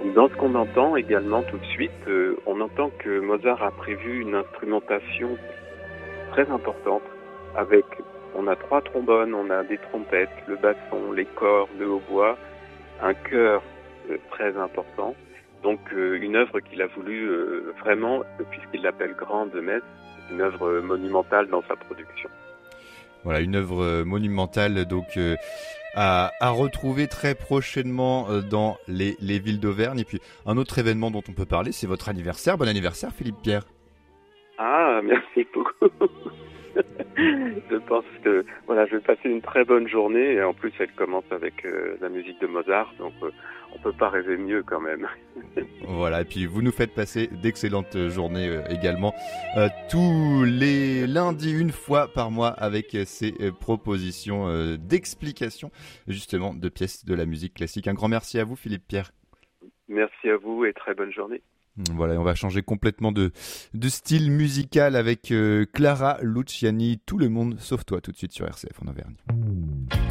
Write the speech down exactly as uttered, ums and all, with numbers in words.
Dans ce qu'on entend également tout de suite, euh, on entend que Mozart a prévu une instrumentation très importante avec, on a trois trombones, on a des trompettes, le basson, les corps, le hautbois, un chœur euh, très important. Donc euh, une œuvre qu'il a voulu euh, vraiment, puisqu'il l'appelle Grande Messe, une œuvre monumentale dans sa production. Voilà, une œuvre monumentale donc euh, à, à retrouver très prochainement euh, dans les, les villes d'Auvergne. Et puis un autre événement dont on peut parler, c'est votre anniversaire. Bon anniversaire Philippe Pierre. Ah, merci beaucoup. Je pense que voilà, je vais passer une très bonne journée et en plus elle commence avec euh, la musique de Mozart, donc euh, on peut pas rêver mieux quand même. Voilà, et puis vous nous faites passer d'excellentes journées euh, également euh, tous les lundis une fois par mois avec euh, ces euh, propositions euh, d'explication justement de pièces de la musique classique. Un grand merci à vous Philippe Pierre. Merci à vous et très bonne journée. Voilà, on va changer complètement de, de style musical avec euh, Clara Luciani, Tout le monde sauf toi, tout de suite sur R C F en Auvergne.